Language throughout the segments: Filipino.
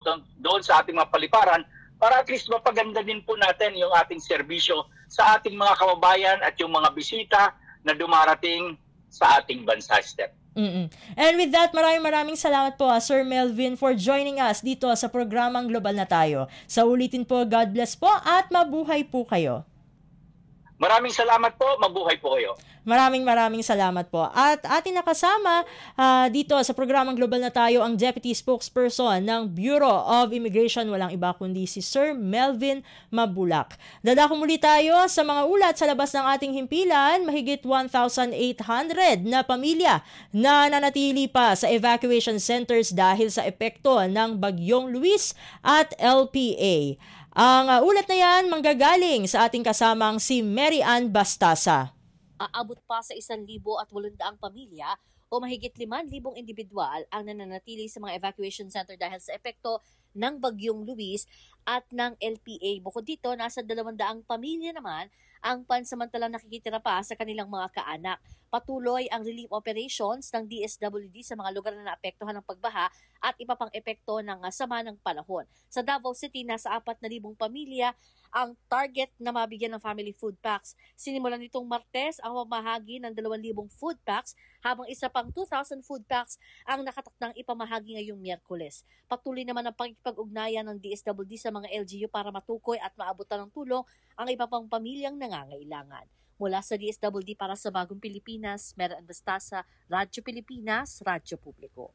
doon sa ating mga paliparan para at least mapaganda din po natin yung ating serbisyo sa ating mga kababayan at yung mga bisita na dumarating sa ating bansa, Steph. And with that, maraming salamat po Sir Melvin for joining us dito sa programang Global na Tayo. Sa ulitin po, God bless po at mabuhay po kayo. Maraming salamat po, mabuhay po kayo. Maraming salamat po. At atin nakasama dito sa programang Global na Tayo ang Deputy Spokesperson ng Bureau of Immigration, walang iba kundi si Sir Melvin Mabulak. Dadako muli tayo sa mga ulat sa labas ng ating himpilan. Mahigit 1,800 na pamilya na nanatili pa sa evacuation centers dahil sa epekto ng Bagyong Luis at LPA. Ang ulat na yan manggagaling sa ating kasamang si Mary Ann Bastasa. Aabot pa sa 1,800 pamilya o mahigit 5,000 individual ang nananatili sa mga evacuation center dahil sa epekto ng Bagyong Luis at ng LPA. Bukod dito, nasa 200 pamilya naman ang pansamantalang nakikitira pa sa kanilang mga kaanak. Patuloy ang relief operations ng DSWD sa mga lugar na naapektuhan ng pagbaha at iba pang epekto ng sama ng panahon. Sa Davao City, nasa 4,000 pamilya ang target na mabigyan ng family food packs. Sinimulan nitong Martes ang pamahagi ng 2,000 food packs habang isa pang 2,000 food packs ang nakatakdang ipamahagi ngayong Miyerkules. Patuloy naman ang pagkipag-ugnayan ng DSWD sa mga LGU para matukoy at maabutan ng tulong ang iba pang pamilyang nangangailangan. Mula sa DSWD para sa Bagong Pilipinas, Mary Ann Bastasa, Radyo Pilipinas, Radyo Publiko.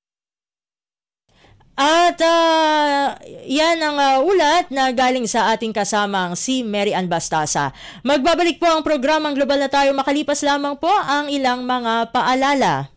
At yan ang ulat na galing sa ating kasamang si Mary Ann Bastasa. Magbabalik po ang programang Global na Tayo makalipas lamang po ang ilang mga paalala.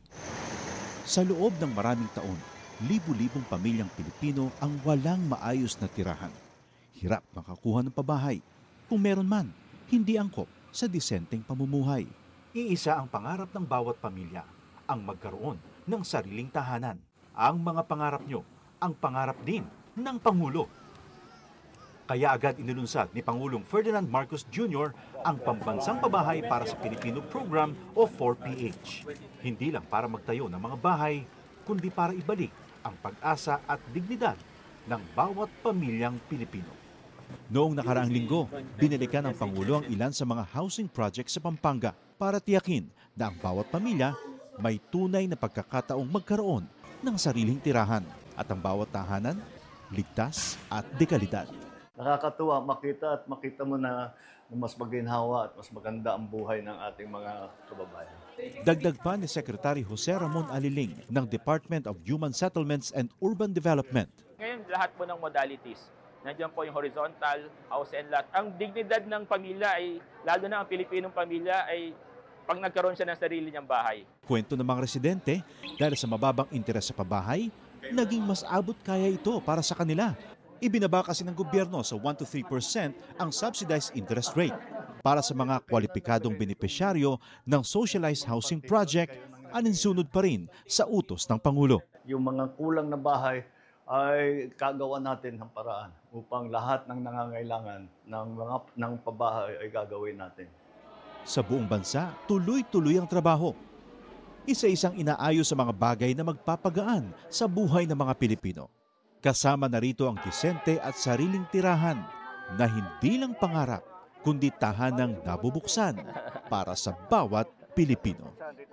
Sa loob ng maraming taon, libu-libong pamilyang Pilipino ang walang maayos na tirahan. Hirap makakuha ng pabahay. Kung meron man, hindi angkop sa disenteng pamumuhay. Iisa ang pangarap ng bawat pamilya, ang magkaroon ng sariling tahanan. Ang mga pangarap nyo, ang pangarap din ng Pangulo. Kaya agad inilunsad ni Pangulong Ferdinand Marcos Jr. ang Pambansang Pabahay para sa Pilipino Program o 4PH. Hindi lang para magtayo ng mga bahay, kundi para ibalik ang pag-asa at dignidad ng bawat pamilyang Pilipino. Noong nakaraang linggo, binalikan ng Pangulo ang ilan sa mga housing projects sa Pampanga para tiyakin na ang bawat pamilya may tunay na pagkakataong magkaroon ng sariling tirahan at ang bawat tahanan, ligtas at dekalidad. Nakakatuwa makita mo na mas maginhawa at mas maganda ang buhay ng ating mga kababayan. Dagdag pa ni Secretary Jose Ramon Aliling ng Department of Human Settlements and Urban Development. Ngayon lahat po ng modalities, nandiyan po yung horizontal, house and lot. Ang dignidad ng pamilya ay, lalo na ang Pilipinong pamilya ay pag nagkaroon siya ng sarili niyang bahay. Kwento ng mga residente, dahil sa mababang interes sa pabahay, naging mas abot kaya ito para sa kanila. Ibinaba kasi ng gobyerno sa 1 to 3% ang subsidized interest rate. Para sa mga kwalipikadong benepisyaryo ng socialized housing project, aninsunod pa rin sa utos ng Pangulo. Yung mga kulang na bahay ay kagawa natin ng paraan upang lahat ng nangangailangan ng pabahay ay gagawin natin. Sa buong bansa, tuloy-tuloy ang trabaho. Isa-isang inaayos sa mga bagay na magpapagaan sa buhay ng mga Pilipino. Kasama na rito ang disente at sariling tirahan na hindi lang pangarap, kundi tahanang nabubuksan para sa bawat Pilipino.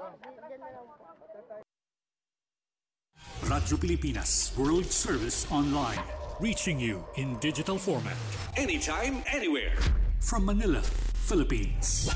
Radyo Pilipinas World Service Online. Reaching you in digital format. Anytime, anywhere. From Manila, Philippines.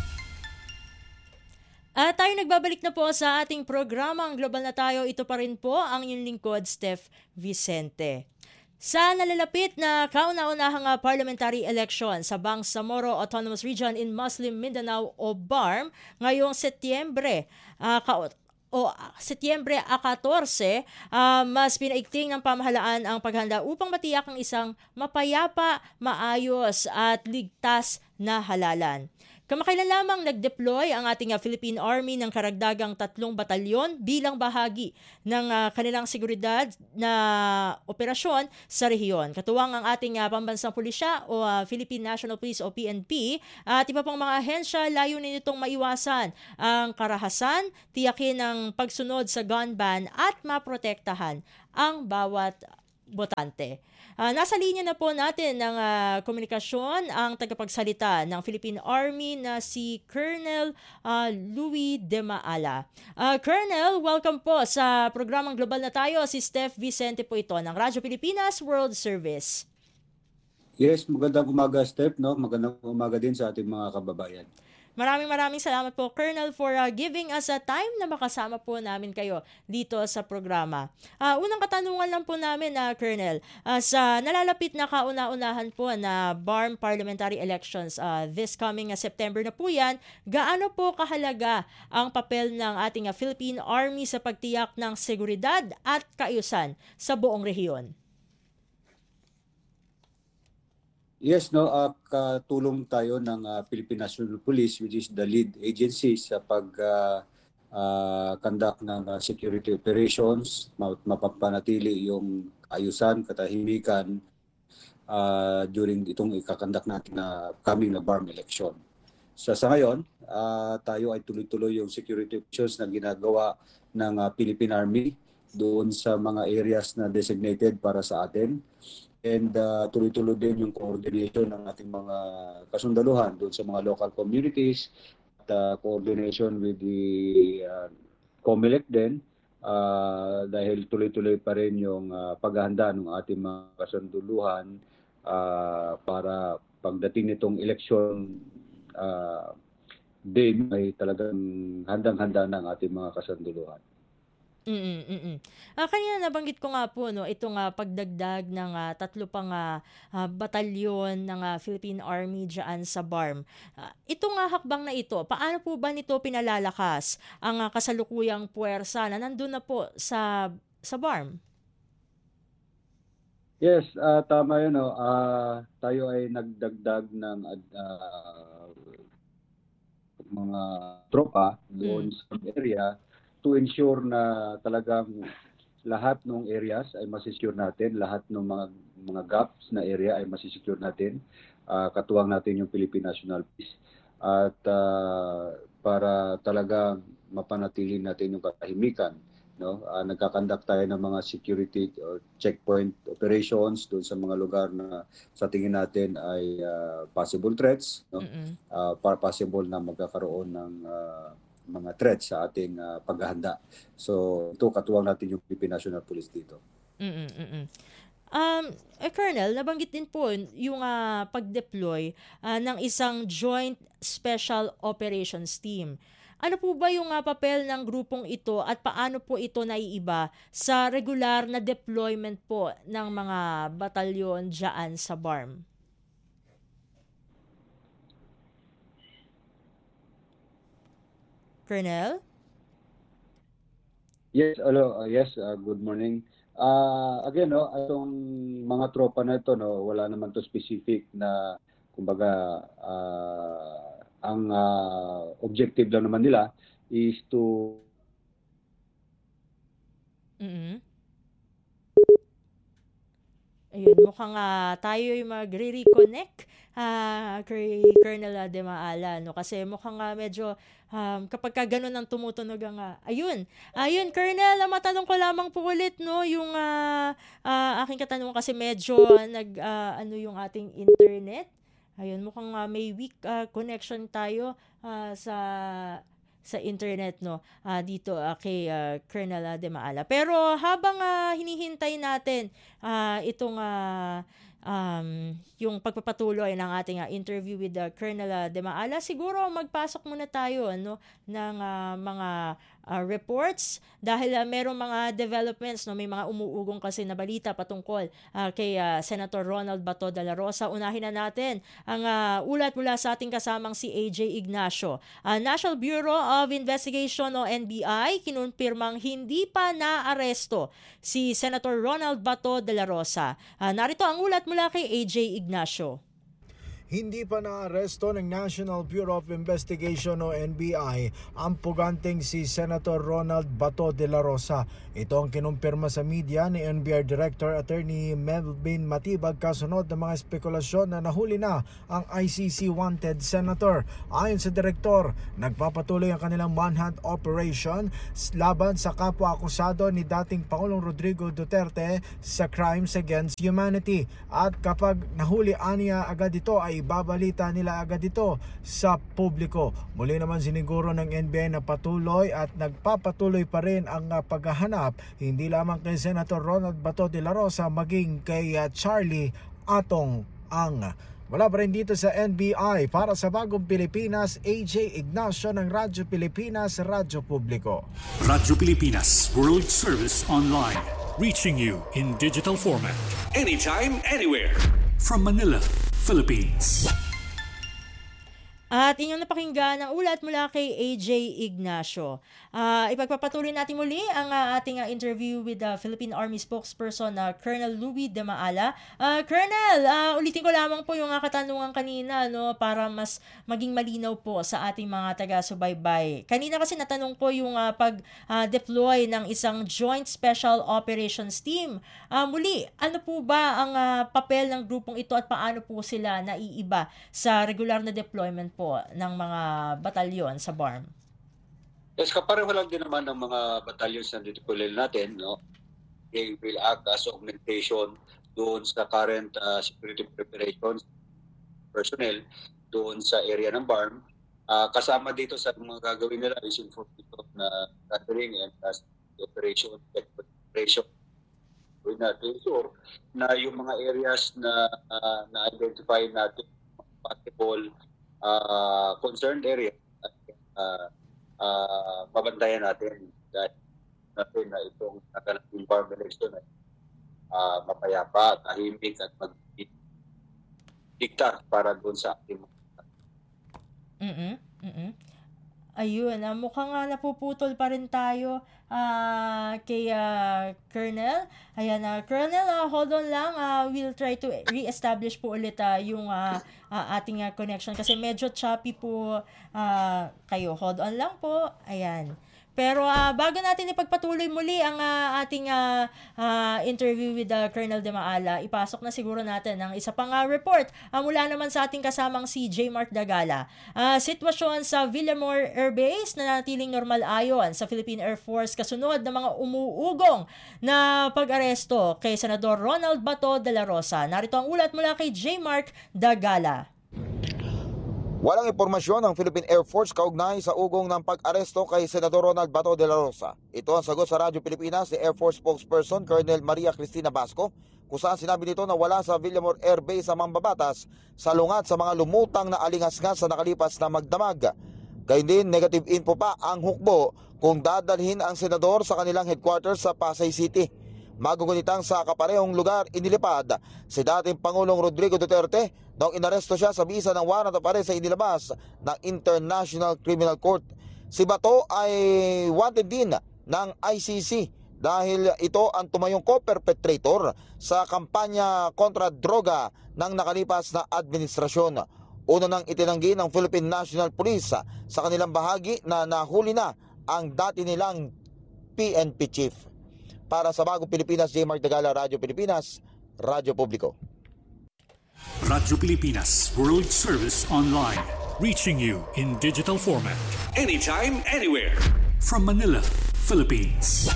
At tayo nagbabalik na po sa ating programang Global na Tayo. Ito pa rin po ang inyong lingkod, Steph Vicente. Sa nalalapit na kauna-unahang parliamentary election sa Bangsamoro Autonomous Region in Muslim Mindanao o BARM ngayong Setyembre, Setyembre 14, mas pinaigting ng pamahalaan ang paghanda upang matiyak ang isang mapayapa, maayos at ligtas na halalan. Kamakailan lamang nag-deploy ang ating Philippine Army ng karagdagang 3 batalyon bilang bahagi ng kanilang seguridad na operasyon sa rehiyon. Katuwang ang ating pambansang pulisya o Philippine National Police o PNP at iba pang mga ahensya, layunin nitong maiwasan ang karahasan, tiyakin ang pagsunod sa gun ban at maprotektahan ang bawat botante. Nasa linya na po natin ng komunikasyon ang tagapagsalita ng Philippine Army na si Colonel Louis De Maala. Colonel, welcome po sa programang Global na Tayo. Si Steph Vicente po ito ng Radyo Pilipinas World Service. Yes, magandang umaga, Steph. No? Magandang umaga din sa ating mga kababayan. Maraming salamat po, Colonel, for giving us a time na makasama po namin kayo dito sa programa. Unang katanungan lang po namin, Colonel, sa nalalapit na kauna-unahan po na BARM parliamentary elections this coming September na po yan, gaano po kahalaga ang papel ng ating Philippine Army sa pagtiyak ng seguridad at kaayusan sa buong rehiyon? Yes, no, katulong tayo ng Philippine National Police, which is the lead agency sa conduct ng security operations, mapapanatili yung ayusan, katahimikan during itong ikakandak natin na coming na BARM election. Sa ngayon, tayo ay tuloy-tuloy yung security operations na ginagawa ng Philippine Army doon sa mga areas na designated para sa atin. And tuloy-tuloy din yung coordination ng ating mga kasundaluhan doon sa mga local communities at coordination with the COMELEC din dahil tuloy-tuloy pa rin yung paghahanda ng ating mga kasundaluhan para pagdating nitong election din ay talagang handang-handa ng ating mga kasundaluhan. Kanina nabanggit ko nga po itong pagdagdag ng 3 pang batalyon ng Philippine Army diyan sa BARM. Itong hakbang na ito, paano po ba nito pinalalakas ang kasalukuyang puwersa na nandun na po sa BARM? Yes, tama yun. Tayo ay nagdagdag ng mga tropa doon sa area to ensure na talagang lahat ng areas ay masisecure natin, lahat ng mga gaps na area ay masisecure natin, katuwang natin yung Philippine National Police. At para talagang mapanatili natin yung katahimikan, no? Nagkakandak tayo ng mga security checkpoint operations doon sa mga lugar na sa tingin natin ay possible threats, no? Possible na magkakaroon ng mga threats sa ating paghahanda. So, ito katuwang natin yung Philippine National Police dito. Colonel, nabanggit din po yung pag-deploy ng isang Joint Special Operations Team. Ano po ba yung papel ng grupong ito at paano po ito naiiba sa regular na deployment po ng mga batalyon dyan sa BARM? Colonel? Yes, hello. Yes, good morning. Again, itong mga tropa na ito, wala naman to specific na, kumbaga, ang objective lang naman nila is to Ayun, mukhang tayo'y magre-reconnect kay Colonel De Maala, kasi mukhang medyo kapag ganun ang tumutunog ang ayun, Colonel, matanong ko lamang po ulit yung aking katanungan kasi medyo yung ating internet. Ayun, mukhang may weak connection tayo sa internet dito kay Colonel De Maala. Pero habang hinihintay natin itong yung pagpapatuloy ng ating interview with Colonel De Maala, siguro magpasok muna tayo ng mga reports dahil merong mga developments, may mga umuugong kasi na balita patungkol kay Senator Ronald Bato de la Rosa. Unahin na natin ang ulat mula sa ating kasamang si AJ Ignacio. National Bureau of Investigation o NBI kinumpirmang hindi pa naaresto si Senator Ronald Bato de la Rosa. Narito ang ulat mula kay AJ Ignacio. hindi pa naaresto ng National Bureau of Investigation o NBI ang puganteng si Senator Ronald Bato de la Rosa. Ito ang kinumpirma sa media ni NBI Director Attorney Melvin Matibag kasunod ng mga spekulasyon na nahuli na ang ICC wanted senator. Ayon sa direktor, nagpapatuloy ang kanilang manhunt operation laban sa kapwa-akusado ni dating Pangulong Rodrigo Duterte sa crimes against humanity. At kapag nahuli aniya agad ito ay ibabalita nila agad ito sa publiko. Muli naman siniguro ng NBI na patuloy at nagpapatuloy pa rin ang paghahanap hindi lamang kay Senator Ronald Bato de la Rosa maging kay Charlie Atong Ang. Wala pa rin dito sa NBI. Para sa Bagong Pilipinas, AJ Ignacio ng Radyo Pilipinas, Radyo Publiko. Radyo Pilipinas World Service Online. Reaching you in digital format. Anytime, anywhere. From Manila, Philippines. At inyong napakinggan ang ulat mula kay AJ Ignacio. Ipagpapatuloy natin muli ang ating interview with the Philippine Army spokesperson Colonel Louie de Maala. Colonel, ulitin ko lamang po yung katanungan kanina para mas maging malinaw po sa ating mga taga-subaybay. Kanina kasi natanong ko yung pag-deploy ng isang Joint Special Operations Team. Muli, ano po ba ang papel ng grupong ito at paano po sila naiiba sa regular na deployment po ng mga batalyon sa BARM? Yes, kapareho lang din naman ng mga battalions na dideploy natin, no? They will act as augmentation doon sa current security preparations personnel doon sa area ng BARM. Kasama dito sa mga gagawin nila is information na gathering and operation, Gawin natin sure na yung mga areas na na-identify natin possible concerned area pabantayan natin dahil natin na itong naganaping BARM election ay mapayapa, tahimik at magdikta para doon sa ating Ayun, mukhang napuputol pa rin tayo kay Colonel. Ayan, Colonel, hold on lang. We'll try to re-establish po ulit yung ating connection kasi medyo choppy po kayo. Hold on lang po. Ayan. Pero bago natin ipagpatuloy muli ang ating interview with Colonel de Maala, ipasok na siguro natin ang isa pang report mula naman sa ating kasamang si J. Mark Dagala. Sitwasyon sa Villamor Air Base na natiling normal ayon sa Philippine Air Force kasunod ng mga umuugong na pag-aresto kay Senador Ronald Bato de la Rosa. Narito ang ulat mula kay J. Mark Dagala. Walang impormasyon ng Philippine Air Force kaugnay sa ugong ng pag-aresto kay Senador Ronald Bato de la Rosa. Ito ang sagot sa Radyo Pilipinas ni Air Force spokesperson Colonel Maria Cristina Basco, kung saan sinabi nito na wala sa Villamor Air Base sa mambabatas salungat sa mga lumutang na alingas-ngas sa nakalipas na magdamag. Gayun din, negative info pa ang hukbo kung dadalhin ang senador sa kanilang headquarters sa Pasay City. Magugunitang sa kaparehong lugar inilipad si dating Pangulong Rodrigo Duterte noong inaresto siya sa bisa ng warrant of arrest sa inilabas ng International Criminal Court. Si Bato ay wanted din ng ICC dahil ito ang tumayong co-perpetrator sa kampanya kontra droga ng nakalipas na administrasyon. Una nang itinanggi ng Philippine National Police sa kanilang bahagi na nahuli na ang dati nilang PNP chief. Para sa Bagong Pilipinas, J. Mark Dagala, Radyo Pilipinas, Radyo Publiko. Radyo Pilipinas World Service Online. Reaching you in digital format. Anytime, anywhere. From Manila, Philippines.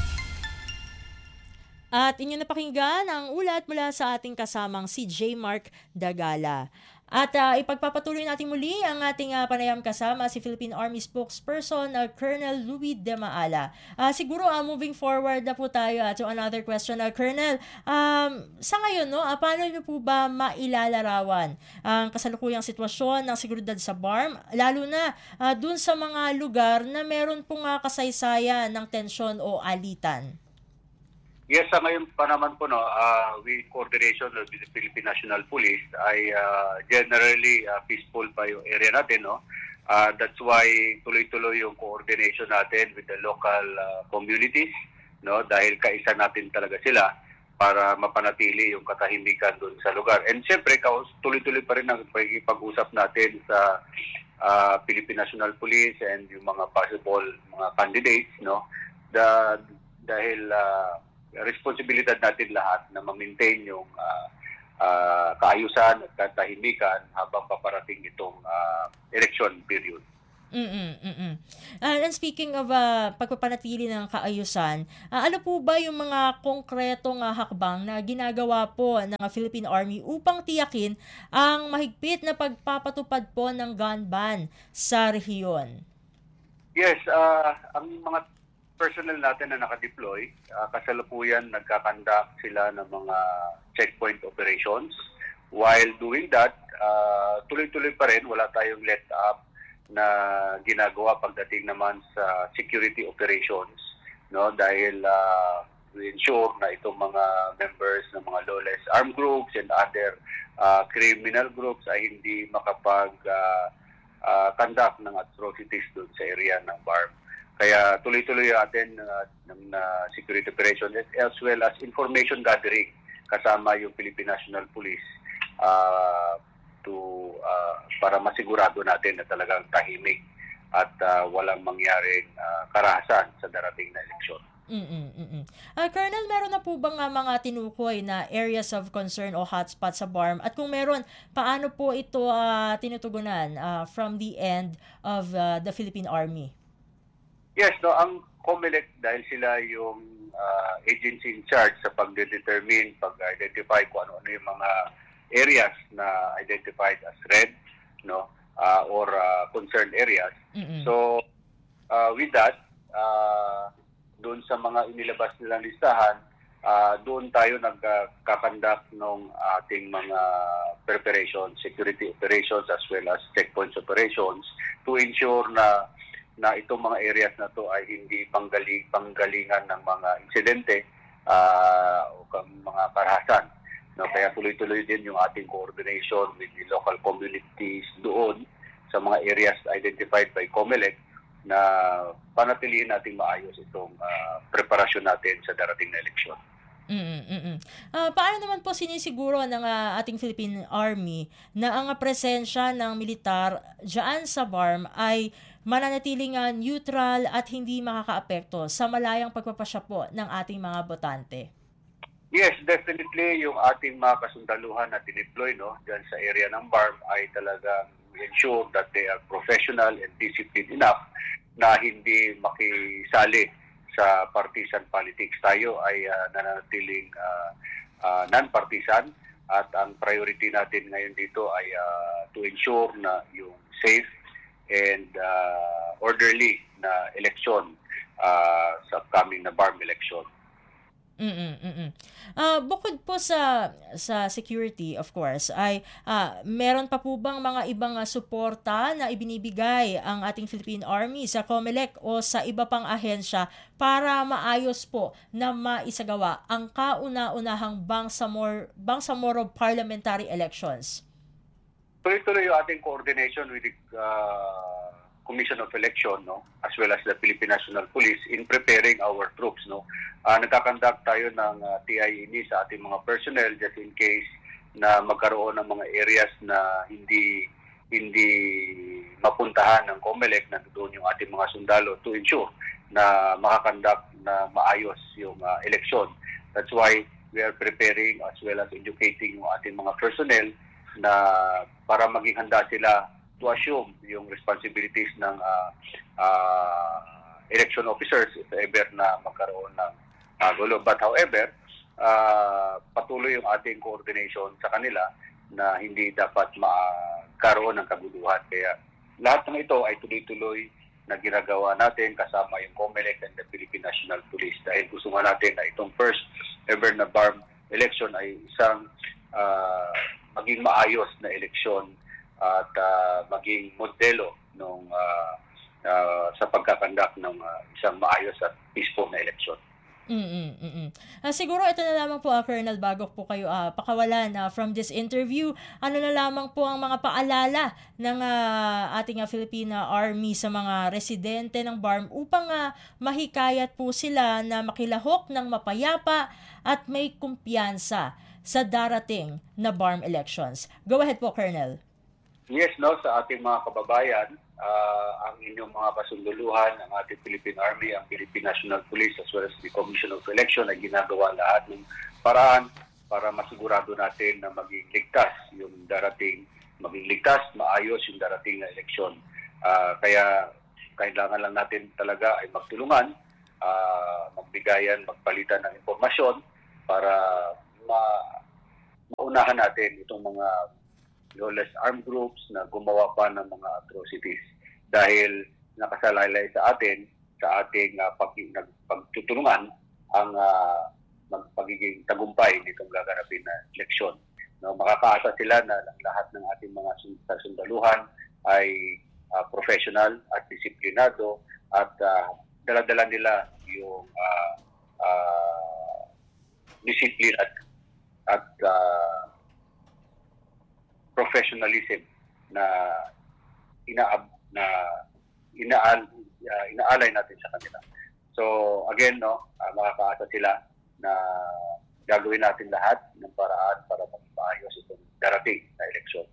At inyo napakinggan ang ulat mula sa ating kasamang si J. Mark Dagala. At ipagpapatuloy natin muli ang ating panayam kasama si Philippine Army spokesperson Colonel Louie de Maala. Siguro moving forward na po tayo to another question. Colonel, sa ngayon, paano niyo po ba mailalarawan ang kasalukuyang sitwasyon ng seguridad sa BARM, lalo na dun sa mga lugar na meron pong kasaysayan ng tensyon o alitan? Yes, sa ngayon pa naman po, with coordination with the Philippine National Police, ay generally peaceful pa yung area natin. That's why tuloy-tuloy yung coordination natin with the local communities, dahil kaisa natin talaga sila para mapanatili yung katahimikan doon sa lugar. And siyempre, tuloy-tuloy pa rin ang pag-usap natin sa Philippine National Police and yung mga possible mga candidates, no? Dahil responsibilidad natin lahat na ma-maintain yung kaayusan at katahimikan habang paparating itong election period. And speaking of pagpapanatili ng kaayusan, ano po ba yung mga konkretong hakbang na ginagawa po ng Philippine Army upang tiyakin ang mahigpit na pagpapatupad po ng gun ban sa rehiyon? Yes, ang mga personnel natin na nakadeploy, kasalukuyan nagkakandak sila ng mga checkpoint operations. While doing that, tuloy-tuloy pa rin, wala tayong let up na ginagawa pagdating naman sa security operations, no, dahil we ensure na itong mga members ng mga lawless armed groups and other criminal groups ay hindi conduct ng atrocities doon sa area ng BARM. Kaya tuloy-tuloy atin ng security operations as well as information gathering kasama yung Philippine National Police para masigurado natin na talagang tahimik at walang mangyaring karahasan sa darating na eleksyon. Colonel, meron na po bang mga tinukoy na areas of concern o hotspots sa BARM? At kung meron, paano po ito tinutugunan from the end of the Philippine Army? Yes, no, ang COMELEC dahil sila yung agency in charge sa pag-determine, pag-identify kung ano yung mga areas na identified as red, no, or concerned areas. So with that, doon sa mga inilabas nilang listahan, doon tayo nagkakandak ng ating mga preparations, security operations as well as checkpoints operations to ensure na itong mga areas na to ay hindi panggalingan ng mga insidente o mga karahasan. No, kaya tuloy-tuloy din yung ating coordination with the local communities doon sa mga areas identified by COMELEC na panatilihin nating maayos itong preparasyon natin sa darating na eleksyon. Paano naman po sinisiguro ng ating Philippine Army na ang presensya ng militar dyan sa BARM ay mananatiling neutral at hindi makakaapekto sa malayang pagpapasya po ng ating mga botante? Yes, definitely yung ating mga kasundaluhan na dineploy, no, dyan sa area ng BARM ay talagang ensure that they are professional and disciplined enough na hindi makisali sa partisan politics. Tayo ay nananatiling non-partisan at ang priority natin ngayon dito ay to ensure na yung safe and orderly na election sa upcoming na BARM election. Bukod po sa security, of course, ay meron pa po bang mga ibang suporta na ibinibigay ang ating Philippine Army sa COMELEC o sa iba pang ahensya para maayos po na maisagawa ang kauna-unahang Bangsamoro parliamentary elections? Tuloy-tuloy yung ating coordination with the Commission of Election, no, as well as the Philippine National Police in preparing our troops, no. Nagkakandak tayo ng TIE sa ating mga personnel just in case na magkaroon ng mga areas na hindi mapuntahan ng COMELEC na doon yung ating mga sundalo to ensure na makakandak na maayos yung election. That's why we are preparing as well as educating yung ating mga personnel na para maging handa sila to assume yung responsibilities ng election officers if ever na magkaroon ng gulo. But however, patuloy yung ating coordination sa kanila na hindi dapat magkaroon ng kaguluhan. Kaya lahat ng ito ay tuloy-tuloy na ginagawa natin kasama yung COMELEC and the Philippine National Police dahil gusto nga natin na itong first ever na BARM election ay isang maging maayos na eleksyon at maging modelo sa pagkakandak ng isang maayos at peaceful na eleksyon. Siguro ito na lamang po, Colonel, bago po kayo pakawalan from this interview, ano na lamang po ang mga paalala ng ating Filipina Army sa mga residente ng BARM upang mahikayat po sila na makilahok ng mapayapa at may kumpiyansa sa darating na BARM elections. Go ahead po, Colonel. Yes, no, sa ating mga kababayan, ang inyong mga kasunduluhan, ang ating Philippine Army, ang Philippine National Police, as well as the Commission of Election ay ginagawa lahat ng paraan para masigurado natin na maging ligtas yung darating, maging ligtas, maayos yung darating na eleksyon. Kaya kailangan lang natin talaga ay magtulungan, magbigayan, magpalitan ng impormasyon para maunahan natin itong mga lawless armed groups na gumawa pa ng mga atrocities dahil nakasalalay sa ating pagtutulungan ang pagiging tagumpay nitong gaganapin na eleksyon. No, makakaasa sila na lahat ng ating mga sundaluhan ay professional at disiplinado at dala-dala nila yung disiplina at professionalism na inaalay natin sa kanila. So again, makakaasa sila na gagawin natin lahat ng paraan para magpaayos itong darating na eleksyon.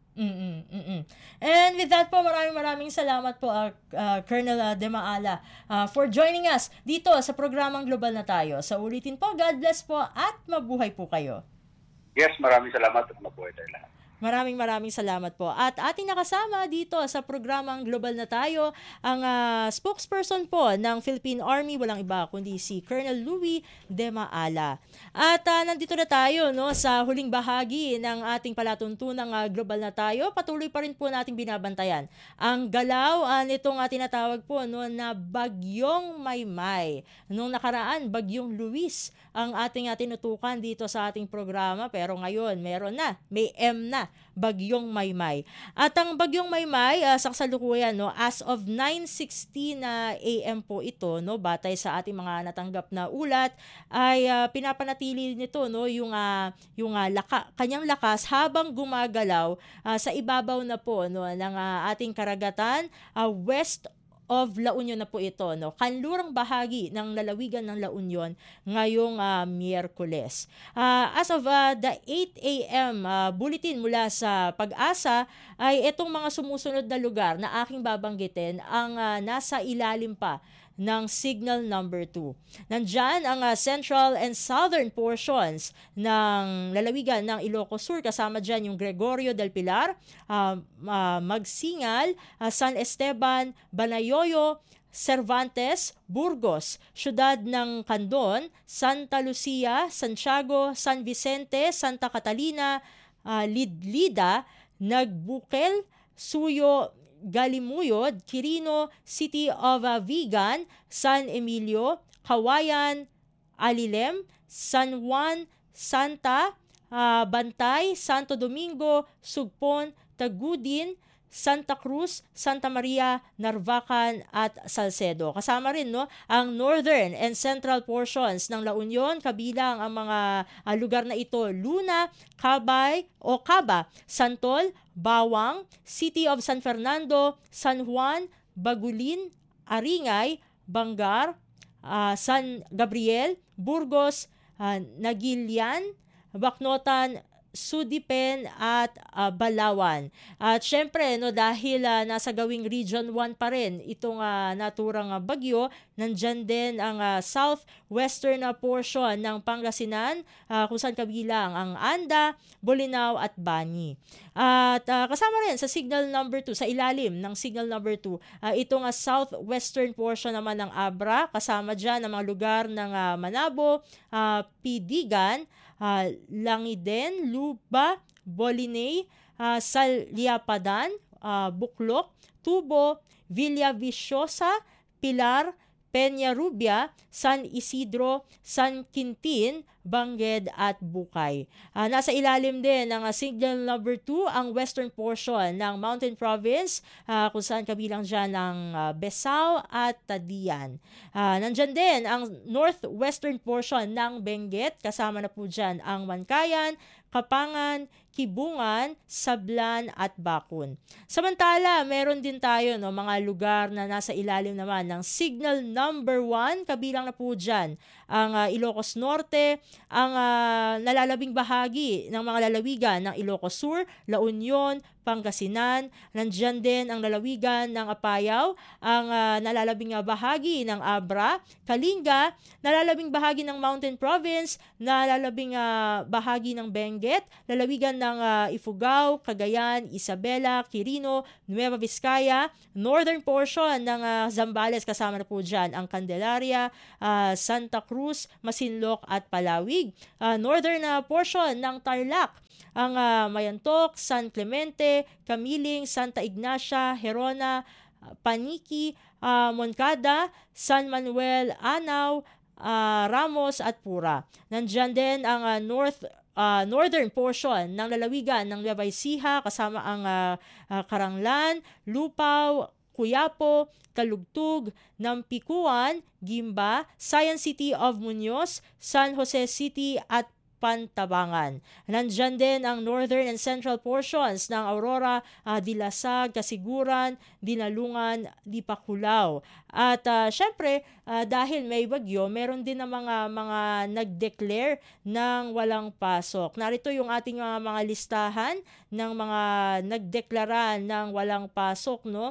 And with that po, maraming salamat po, Colonel De Maala, for joining us dito sa programang Global na Tayo. Sa ulitin po, God bless po at mabuhay po kayo. Yes, maraming salamat at mabuhay tayo lahat. Maraming salamat po. At ating nakasama dito sa programang Global na Tayo ang spokesperson po ng Philippine Army, walang iba kundi si Colonel Louie De Maala. At nandito na tayo sa huling bahagi ng ating palatuntunang Global na Tayo. Patuloy pa rin po nating binabantayan ang galaw nitong tinatawag po na Bagyong Maymay. Nung nakaraan, Bagyong Luis ang ating tinutukan dito sa ating programa, pero ngayon may M na, Bagyong Maymay. At ang Bagyong Maymay sa kasalukuyan as of 9:16 AM po ito, batay sa ating mga natanggap na ulat, ay pinapanatili nito yung kanyang lakas habang gumagalaw sa ibabaw na po ng ating karagatan west of La Union na po ito, kanlurang bahagi ng lalawigan ng La Union ngayong Miyerkules. As of the 8 AM bulletin mula sa Pag-asa ay itong mga sumusunod na lugar na aking babanggitin ang nasa ilalim pa ng signal number 2. Nandyan ang central and southern portions ng lalawigan ng Ilocos Sur, kasama dyan yung Gregorio del Pilar, Magsingal, San Esteban, Banayoyo, Cervantes, Burgos, Syudad ng Candon, Santa Lucia, Santiago, San Vicente, Santa Catalina, Lidlida, Nagbukel, Suyo, Galimuyod, Quirino, City of Vigan, San Emilio, Kawayan, Alilem, San Juan, Santa, Bantay, Santo Domingo, Sugpon, Tagudin, Santa Cruz, Santa Maria, Narvacan at Salcedo. Kasama rin ang northern and central portions ng La Union, kabilang ang mga lugar na ito: Luna, Caba, Santol, Bawang, City of San Fernando, San Juan, Bagulin, Aringay, Bangar, San Gabriel, Burgos, Nagilian, Bacnotan, Sudipen at Balawan. At syempre dahil nasa gawing Region 1 pa rin itong naturang bagyo, nandyan din ang southwestern portion ng Pangasinan, kung saan kabilang ang Anda, Bolinao at Bani. At kasama rin sa signal number 2, sa ilalim ng signal number 2, itong southwestern portion naman ng Abra, kasama dyan ang mga lugar ng Manabo, Pidigan, Langiden, Luba, Bolinay, Saliapadan, Buklok, Tubo, Villaviciosa, Pilar, Peñarubia, San Isidro, San Quintin, Bangged at Bukay. Nasa ilalim din ng signal number 2 ang western portion ng Mountain Province kung saan kabilang dyan ang Besao at Tadian. Nandyan din ang northwestern portion ng Benguet, kasama na po dyan ang Mankayan, Kapangan, Kibungan, Sablan at Bakun. Samantala, meron din tayo mga lugar na nasa ilalim naman ng signal number 1, kabilang na po dyan ang Ilocos Norte, ang nalalabing bahagi ng mga lalawigan ng Ilocos Sur, La Union, Pangasinan, nandyan din ang lalawigan ng Apayao, ang nalalabing bahagi ng Abra, Kalinga, nalalabing bahagi ng Mountain Province, nalalabing bahagi ng Benguet, lalawigan ng Ifugao, Cagayan, Isabela, Quirino, Nueva Vizcaya, northern portion ng Zambales, kasama na po dyan ang Candelaria, Santa Cruz, Masinloc at Palawig. Northern portion ng Tarlac, ang Mayantok, San Clemente, Camiling, Santa Ignacia, Herona, Paniki, Moncada, San Manuel, Anao, Ramos at Pura. Nandyan din ang northern portion ng lalawigan ng Nueva Ecija, kasama ang Karanglan, Lupao, Cuyapo, Talugtug, Nampikuan, Gimba, Science City of Muñoz, San Jose City at Pantabangan. Nandyan din ang northern and central portions ng Aurora, Dilasag, Kasiguran, Dinalungan, Dipakulaw. At syempre, dahil may bagyo, meron din ng mga nag-declare ng walang pasok. Narito yung ating mga listahan ng mga nagdeklara ng walang pasok, no?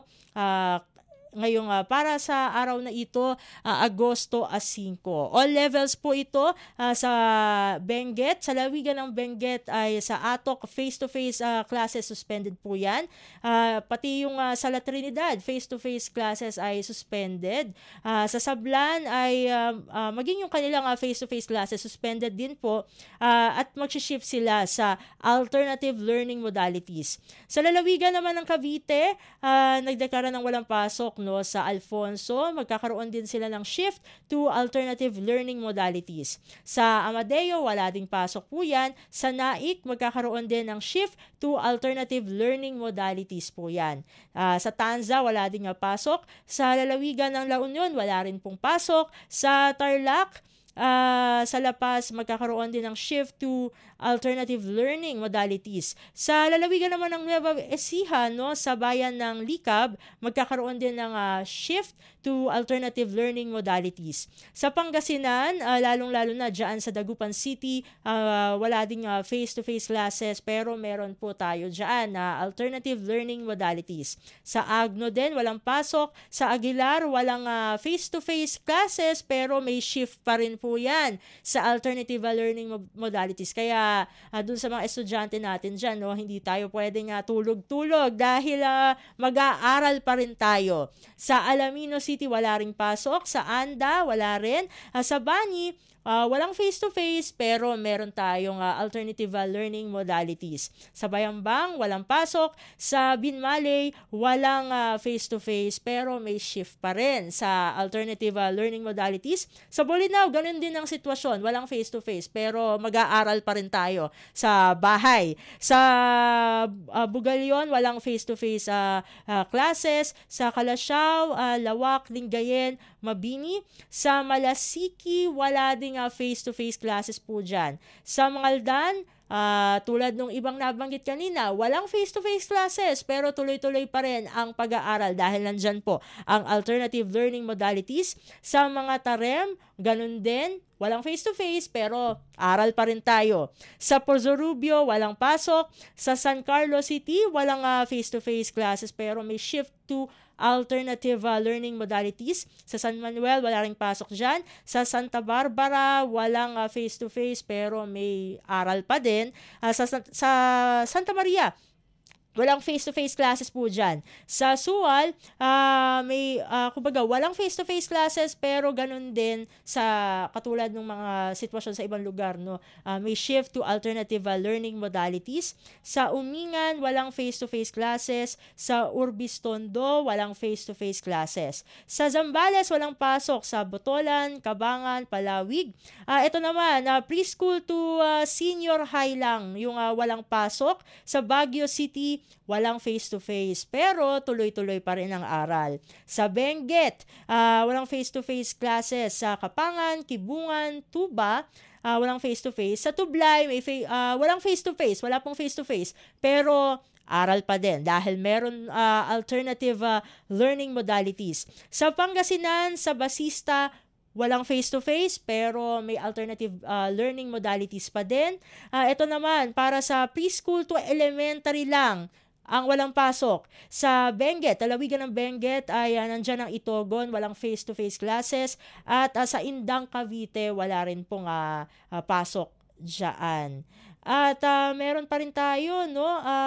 Ngayong para sa araw na ito, Agosto 5. All levels po ito sa Benguet. Sa lawigan ng Benguet ay sa Atok, face-to-face classes suspended po yan. Pati yung sa La Trinidad, face-to-face classes ay suspended. Sa Sablan ay maging yung kanilang face-to-face classes suspended din po at mag-shift sila sa alternative learning modalities. Sa lalawigan naman ng Cavite, nagdeklara ng walang pasok, no, sa Alfonso, magkakaroon din sila ng shift to alternative learning modalities. Sa Amadeo, wala ding pasok po yan. Sa Naik, magkakaroon din ng shift to alternative learning modalities po yan. Sa Tanza, wala ding pasok. Sa lalawigan ng La Union, wala rin pong pasok. Sa Tarlac, sa La Paz, magkakaroon din ng shift to alternative learning modalities. Sa lalawigan naman ng Nueva Ecija, no, sa bayan ng Likab, magkakaroon din ng shift to alternative learning modalities. Sa Pangasinan, lalong-lalo na dyan sa Dagupan City, wala ding face-to-face classes, pero meron po tayo dyan na alternative learning modalities. Sa Agno din, walang pasok. Sa Aguilar, walang face-to-face classes, pero may shift pa rin po yan sa alternative learning modalities. Kaya dun sa mga estudyante natin dyan, no, hindi tayo pwedeng tulog-tulog dahil mag-aaral pa rin tayo. Sa Alamino City, wala ring pasok. Sa Anda, wala rin. Sa Bani, walang face-to-face pero meron tayong alternative learning modalities. Sa Bayambang, walang pasok. Sa Binmaley, walang face-to-face pero may shift pa rin sa alternative learning modalities. Sa Bolinao, ganun din ang sitwasyon. Walang face-to-face pero mag-aaral pa rin tayo sa bahay. Sa Bugalyon, walang face-to-face classes. Sa Calasiao, Lawak, Lingayen, Mabini. Sa Malasiki, wala ding face-to-face classes po dyan. Sa Mangaldan, tulad nung ibang nabanggit kanina, walang face-to-face classes pero tuloy-tuloy pa rin ang pag-aaral dahil nandyan po ang alternative learning modalities. Sa mga Tarem, ganun din, walang face-to-face pero aral pa rin tayo. Sa Porzorubio, walang pasok. Sa San Carlos City, walang face-to-face classes pero may shift to alternative learning modalities. Sa San Manuel, wala ring pasok dyan. Sa Santa Barbara, walang face-to-face pero may aral pa din. Sa Santa Maria, Walang face-to-face classes po dyan. Sa Sual, kumbaga, walang face-to-face classes pero ganun din sa katulad ng mga sitwasyon sa ibang lugar. No? May shift to alternative learning modalities. Sa Umingan, walang face-to-face classes. Sa Urbis Tondo, walang face-to-face classes. Sa Zambales, walang pasok. Sa Botolan, Cabangan, Palawig. Ito naman, preschool to senior high lang yung walang pasok. Sa Baguio City, walang face-to-face pero tuloy-tuloy pa rin ang aral. Sa Benguet, walang face-to-face classes. Sa Kapangan, Kibungan, Tuba, walang face-to-face. Sa Tublay, walang face-to-face. Wala pong face-to-face pero aral pa din dahil meron alternative learning modalities. Sa Pangasinan, sa Basista, walang face-to-face pero may alternative learning modalities pa din. Ito naman, para sa preschool to elementary lang ang walang pasok. Sa Benguet, lalawigan ng Benguet ay nandyan ang Itogon, walang face-to-face classes. At sa Indang, Cavite, wala rin pong pasok dyan. At meron pa rin tayo, no?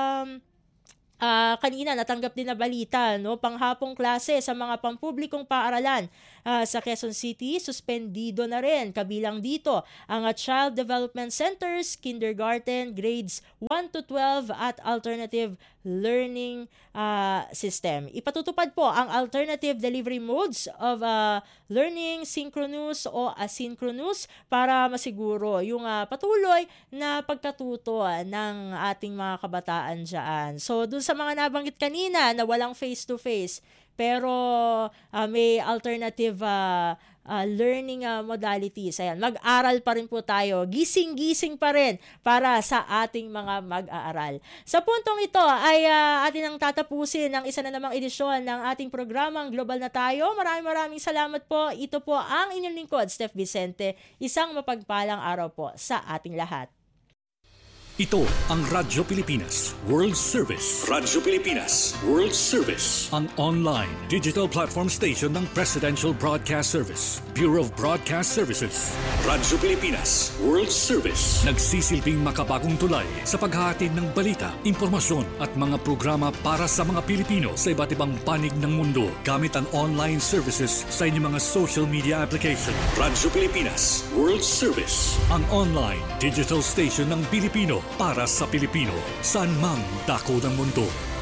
Kanina natanggap din na balita, no, panghapong klase sa mga pampublikong paaralan sa Quezon City, suspendido na rin. Kabilang dito ang Child Development Centers, kindergarten, grades 1 to 12 at alternative learning system. Ipatutupad po ang alternative delivery modes of learning, synchronous o asynchronous para masiguro yung patuloy na pagkatuto ng ating mga kabataan dyan. So, dun sa mga nabanggit kanina na walang face-to-face, pero may alternative learning modalities. Ayan, mag-aral pa rin po tayo. Gising-gising pa rin para sa ating mga mag-aaral. Sa puntong ito ay atin ang tatapusin ang isa na namang edisyon ng ating programang Global na Tayo. Maraming salamat po. Ito po ang inyong lingkod, Steph Vicente. Isang mapagpalang araw po sa ating lahat. Ito ang Radyo Pilipinas World Service. Radyo Pilipinas World Service. Ang online digital platform station ng Presidential Broadcast Service, Bureau of Broadcast Services. Radyo Pilipinas World Service. Nagsisilbing makabagong tulay sa paghahatid ng balita, impormasyon at mga programa para sa mga Pilipino sa iba't ibang panig ng mundo gamit ang online services sa inyong mga social media application. Radyo Pilipinas World Service. Ang online digital station ng Pilipino para sa Pilipino, saan mang dako ng mundo.